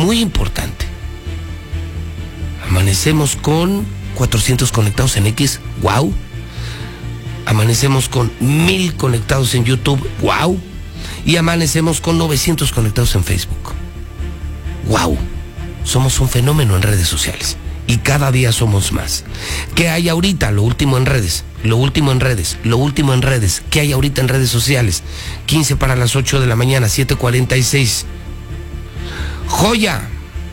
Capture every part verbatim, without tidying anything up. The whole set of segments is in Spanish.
muy importante. Amanecemos con cuatrocientos conectados en X, wow. Amanecemos con mil conectados en YouTube, wow. Y amanecemos con novecientos conectados en Facebook. Wow. Somos un fenómeno en redes sociales. Y cada día somos más. ¿Qué hay ahorita? Lo último en redes. Lo último en redes. Lo último en redes. ¿Qué hay ahorita en redes sociales? quince para las ocho de la mañana, siete cuarenta y seis. Joya.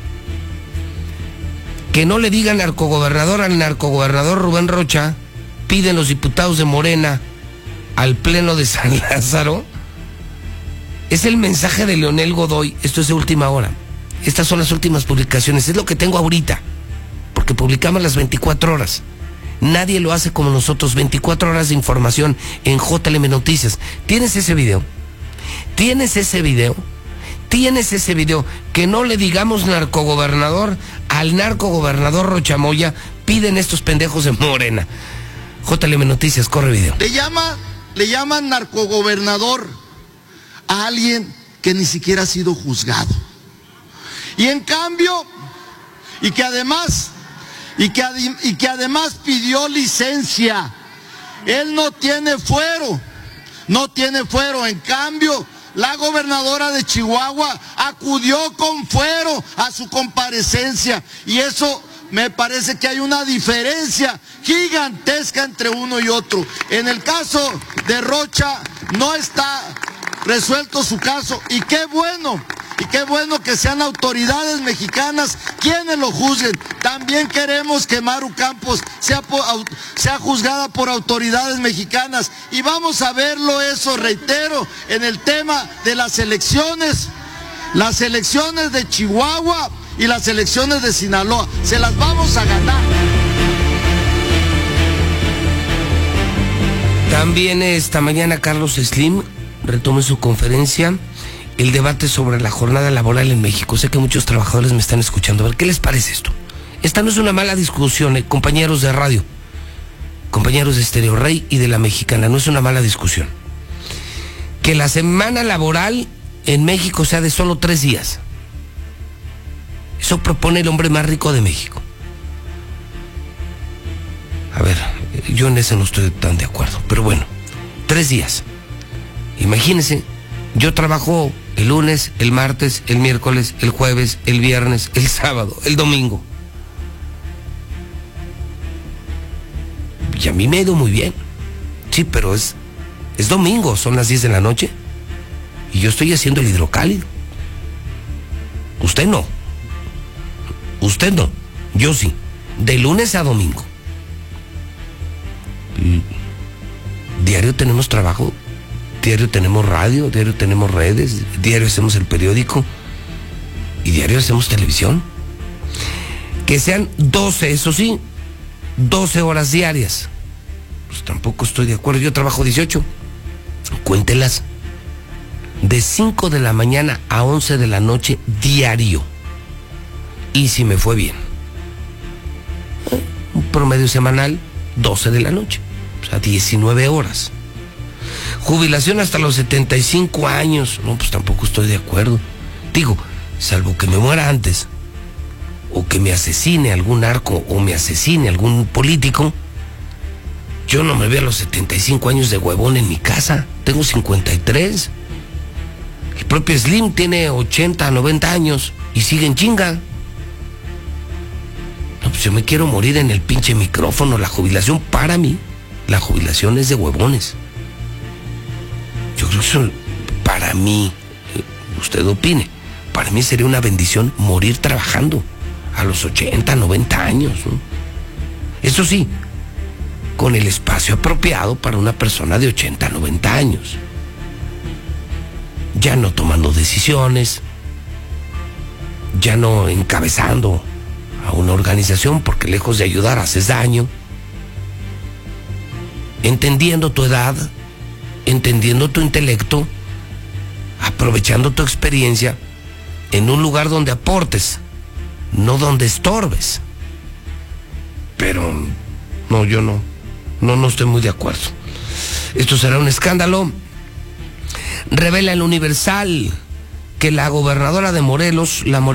Que no le digan narcogobernador al narcogobernador Rubén Rocha. Piden los diputados de Morena al pleno de San Lázaro. Es el mensaje de Leonel Godoy. Esto es de última hora. Estas son las últimas publicaciones. Es lo que tengo ahorita. Porque publicamos las veinticuatro horas. Nadie lo hace como nosotros. veinticuatro horas de información en J L M Noticias. ¿Tienes ese video? ¿Tienes ese video? ¿Tienes ese video? Que no le digamos narcogobernador al narcogobernador Rocha Moya. Piden estos pendejos de Morena. J L M Noticias, corre video. Le llama, le llaman narcogobernador a alguien que ni siquiera ha sido juzgado. Y en cambio, y que además, y que, y que además pidió licencia. Él no tiene fuero, no tiene fuero. En cambio, la gobernadora de Chihuahua acudió con fuero a su comparecencia. Y eso me parece que hay una diferencia gigantesca entre uno y otro. En el caso de Rocha no está resuelto su caso. Y qué bueno. Y qué bueno que sean autoridades mexicanas quienes lo juzguen. También queremos que Maru Campos sea, sea juzgada por autoridades mexicanas. Y vamos a verlo eso, reitero, en el tema de las elecciones. Las elecciones de Chihuahua y las elecciones de Sinaloa. Se las vamos a ganar. También esta mañana Carlos Slim retome su conferencia. El debate sobre la jornada laboral en México. Sé que muchos trabajadores me están escuchando. A ver, ¿qué les parece esto? Esta no es una mala discusión, eh, compañeros de radio, compañeros de Stereo Rey y de La Mexicana. No es una mala discusión. Que la semana laboral en México sea de solo tres días. Eso propone el hombre más rico de México. A ver, yo en eso no estoy tan de acuerdo. Pero bueno, tres días. Imagínense, yo trabajo el lunes, el martes, el miércoles, el jueves, el viernes, el sábado, el domingo. Y a mí me ha ido muy bien. Sí, pero es, es domingo, son las diez de la noche. Y yo estoy haciendo el hidrocálido. Usted no. Usted no. Yo sí. De lunes a domingo. Y diario tenemos trabajo. Diario tenemos radio, diario tenemos redes, diario hacemos el periódico y diario hacemos televisión. Que sean doce, eso sí, doce horas diarias. Pues tampoco estoy de acuerdo, yo trabajo dieciocho. Cuéntelas. De cinco de la mañana a once de la noche diario. Y si me fue bien. Un promedio semanal, doce de la noche. O sea, diecinueve horas. Jubilación hasta los setenta y cinco años. No, pues tampoco estoy de acuerdo. Digo, salvo que me muera antes, o que me asesine algún narco, o me asesine algún político, yo no me veo a los setenta y cinco años de huevón en mi casa. Tengo cincuenta y tres. El propio Slim tiene ochenta, noventa años y sigue en chinga. No, pues yo me quiero morir en el pinche micrófono. La jubilación para mí, la jubilación es de huevones. Yo creo que eso, para mí, usted opine, para mí sería una bendición morir trabajando a los ochenta, noventa años, ¿no? Eso sí, con el espacio apropiado para una persona de ochenta, noventa años. Ya no tomando decisiones, ya no encabezando a una organización, porque lejos de ayudar haces daño. Entendiendo tu edad, entendiendo tu intelecto, aprovechando tu experiencia en un lugar donde aportes, no donde estorbes. Pero no, yo no, no, no estoy muy de acuerdo. Esto será un escándalo. Revela el Universal que la gobernadora de Morelos, la